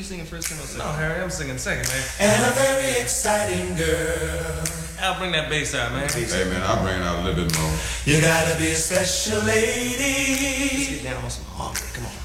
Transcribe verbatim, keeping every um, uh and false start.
you singing first, tenor, second? No, Harry, I'm singing second, man. And a very exciting girl. Al, bring that bass out, man. Hey, man, I'll bring it out a little bit more. You gotta be a special lady. Let's get down on some harmony. Come on.